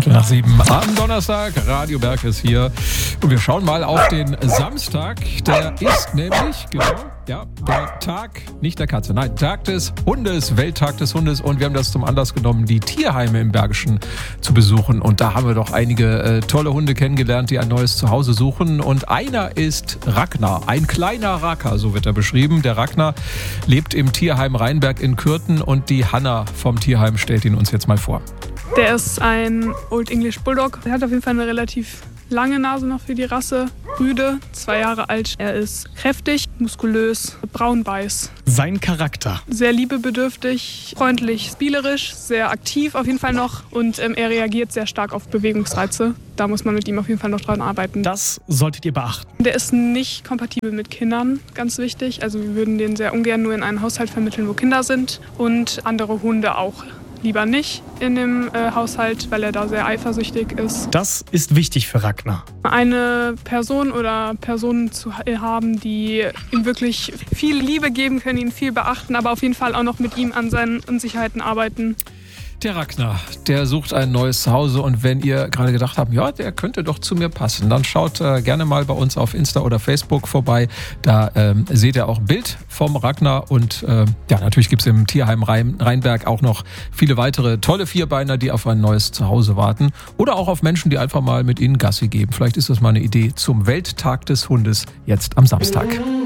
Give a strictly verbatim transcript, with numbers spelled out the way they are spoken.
Viertel nach sieben am Donnerstag. Radio Berg ist hier. Und wir schauen mal auf den Samstag. Der ist nämlich, genau, ja, der Tag, nicht der Katze, nein, Tag des Hundes, Welttag des Hundes. Und wir haben das zum Anlass genommen, die Tierheime im Bergischen zu besuchen. Und da haben wir doch einige äh, tolle Hunde kennengelernt, die ein neues Zuhause suchen. Und einer ist Ragnar, ein kleiner Racker, so wird er beschrieben. Der Ragnar lebt im Tierheim Rheinberg in Kürten und die Hanna vom Tierheim stellt ihn uns jetzt mal vor. Der ist ein Old English Bulldog. Er hat auf jeden Fall eine relativ lange Nase noch für die Rasse. Rüde, zwei Jahre alt. Er ist kräftig, muskulös, braun-weiß. Sein Charakter? Sehr liebebedürftig, freundlich, spielerisch, sehr aktiv auf jeden Fall noch. Und ähm, er reagiert sehr stark auf Bewegungsreize. Da muss man mit ihm auf jeden Fall noch dran arbeiten. Das solltet ihr beachten. Der ist nicht kompatibel mit Kindern, ganz wichtig. Also wir würden den sehr ungern nur in einen Haushalt vermitteln, wo Kinder sind. Und andere Hunde auch lieber nicht in dem äh, Haushalt, weil er da sehr eifersüchtig ist. Das ist wichtig für Ragnar. Eine Person oder Personen zu haben, die ihm wirklich viel Liebe geben können, ihn viel beachten, aber auf jeden Fall auch noch mit ihm an seinen Unsicherheiten arbeiten. Der Ragnar, der sucht ein neues Zuhause und wenn ihr gerade gedacht habt, ja, der könnte doch zu mir passen, dann schaut äh, gerne mal bei uns auf Insta oder Facebook vorbei. Da ähm, seht ihr auch ein Bild vom Ragnar und äh, ja, natürlich gibt es im Tierheim Rhein, Rheinberg auch noch viele weitere tolle Vierbeiner, die auf ein neues Zuhause warten oder auch auf Menschen, die einfach mal mit ihnen Gassi geben. Vielleicht ist das mal eine Idee zum Welttag des Hundes jetzt am Samstag.